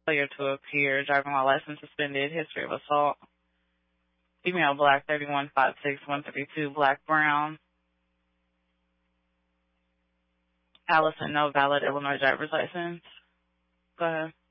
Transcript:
Failure to appear. Driving while license suspended. History of assault. Female, black, 3156, 132, black, brown. Allison, no valid Illinois driver's license. Go ahead.